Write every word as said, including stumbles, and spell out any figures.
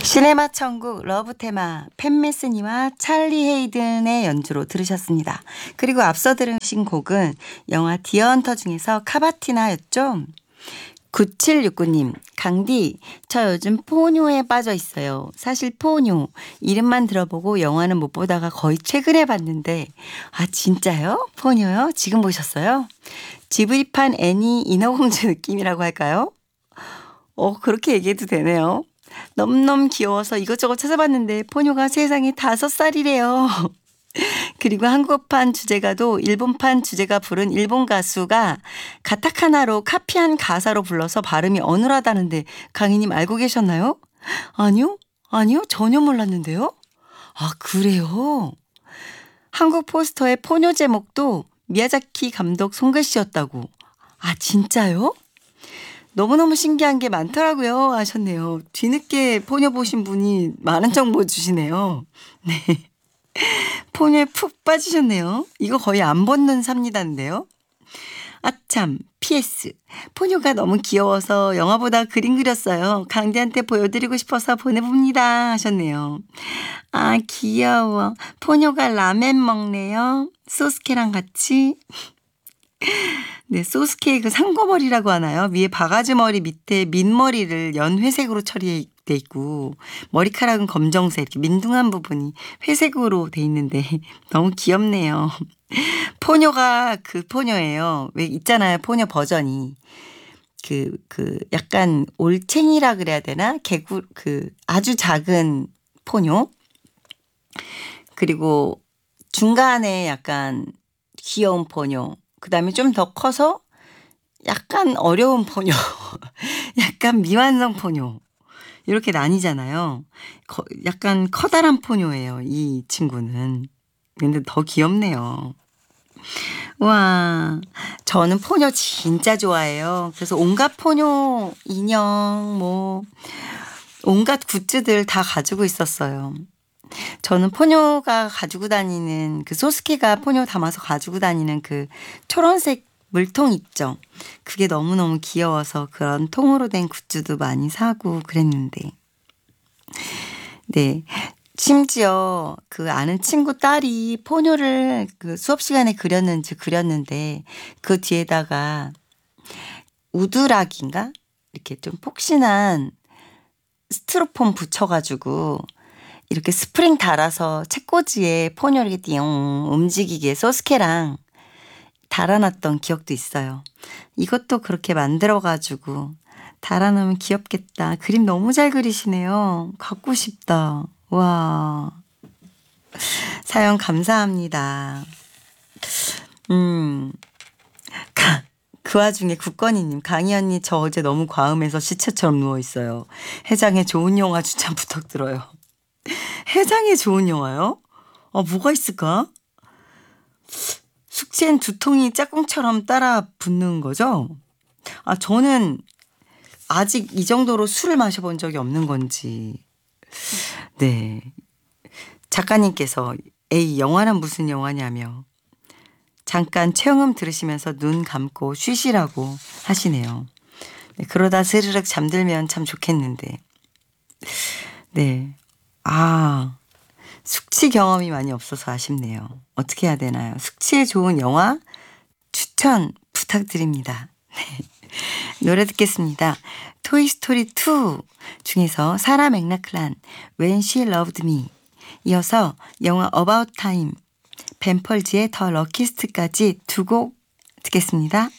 시네마 천국 러브 테마 팬메스니와 찰리 헤이든의 연주로 들으셨습니다. 그리고 앞서 들으신 곡은 영화 디어헌터 중에서 카바티나였죠. 구칠육구 님, 강디, 저 요즘 포뇨에 빠져 있어요. 사실 포뇨, 이름만 들어보고 영화는 못 보다가 거의 최근에 봤는데, 아, 진짜요? 포뇨요? 지금 보셨어요? 지브리판 애니 인어공주 느낌이라고 할까요? 어, 그렇게 얘기해도 되네요. 너무너무 귀여워서 이것저것 찾아봤는데 포뇨가 세상에 다섯 살이래요. 그리고 한국판 주제가도 일본판 주제가 부른 일본 가수가 가타카나로 카피한 가사로 불러서 발음이 어눌하다는데 강희님 알고 계셨나요? 아니요? 아니요? 전혀 몰랐는데요? 아, 그래요? 한국 포스터의 포뇨 제목도 미야자키 감독 손글씨였다고. 아, 진짜요? 너무너무 신기한 게 많더라고요 하셨네요. 뒤늦게 포뇨 보신 분이 많은 정보 주시네요. 네. 포뇨에 푹 빠지셨네요. 이거 거의 안 벗는 삽니다인데요. 아참, 피에스. 포뇨가 너무 귀여워서 영화보다 그림 그렸어요. 강디한테 보여드리고 싶어서 보내봅니다 하셨네요. 아, 귀여워. 포뇨가 라멘 먹네요. 소스케랑 같이. 네, 소스케 그 상고머리라고 하나요? 위에 바가지 머리 밑에 민머리를 연회색으로 처리돼 있고 머리카락은 검정색 이렇게 민둥한 부분이 회색으로 돼 있는데 너무 귀엽네요. 포뇨가 그 포뇨예요. 왜 있잖아요. 포뇨 버전이. 그, 그 약간 올챙이라 그래야 되나? 개구 그 아주 작은 포뇨. 그리고 중간에 약간 귀여운 포뇨. 그 다음에 좀 더 커서 약간 어려운 포뇨, 약간 미완성 포뇨 이렇게 나뉘잖아요. 거, 약간 커다란 포뇨예요. 이 친구는. 근데 더 귀엽네요. 와, 저는 포뇨 진짜 좋아해요. 그래서 온갖 포뇨 인형 뭐 온갖 굿즈들 다 가지고 있었어요. 저는 포뇨가 가지고 다니는 그 소스케가 포뇨 담아서 가지고 다니는 그 초록색 물통 있죠. 그게 너무너무 귀여워서 그런 통으로 된 굿즈도 많이 사고 그랬는데. 네. 심지어 그 아는 친구 딸이 포뇨를 그 수업 시간에 그렸는지 그렸는데 그 뒤에다가 우드락인가? 이렇게 좀 폭신한 스티로폼 붙여가지고 이렇게 스프링 달아서 책꽂이에 포뇨 이렇게 띵 움직이게 소스케랑 달아놨던 기억도 있어요. 이것도 그렇게 만들어가지고 달아놓으면 귀엽겠다. 그림 너무 잘 그리시네요. 갖고 싶다. 와, 사연 감사합니다. 음, 그 와중에 국건이님, 강희 언니 저 어제 너무 과음해서 시체처럼 누워있어요. 해장에 좋은 영화 추천 부탁드려요. 해장에 좋은 영화요? 아, 뭐가 있을까? 숙취엔 두통이 짝꿍처럼 따라 붙는 거죠? 아, 저는 아직 이 정도로 술을 마셔본 적이 없는 건지. 네. 작가님께서 에이, 영화는 무슨 영화냐며 잠깐 체험음 들으시면서 눈 감고 쉬시라고 하시네요. 네, 그러다 스르륵 잠들면 참 좋겠는데. 네. 아, 숙취 경험이 많이 없어서 아쉽네요. 어떻게 해야 되나요? 숙취에 좋은 영화 추천 부탁드립니다. 네. 노래 듣겠습니다. 토이스토리 투 중에서 사라 맥락클란 When She Loved Me, 이어서 영화 About Time 벤펄즈의 더 럭키스트까지 두 곡 듣겠습니다.